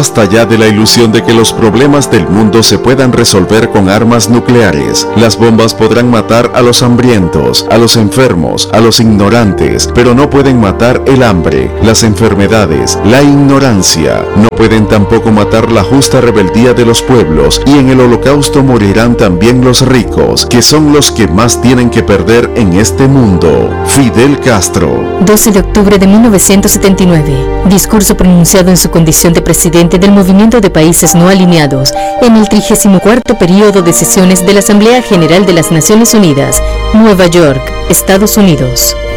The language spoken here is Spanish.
Basta ya de la ilusión de que los problemas del mundo se puedan resolver con armas nucleares. Las bombas podrán matar a los hambrientos, a los enfermos, a los ignorantes, pero no pueden matar el hambre, las enfermedades, la ignorancia. No pueden tampoco matar la justa rebeldía de los pueblos, y en el holocausto morirán también los ricos, que son los que más tienen que perder en este mundo. Fidel Castro. 12 de octubre de 1979. Discurso pronunciado en su condición de presidente del Movimiento de Países No Alineados en el 34º periodo de sesiones de la Asamblea General de las Naciones Unidas, Nueva York, Estados Unidos.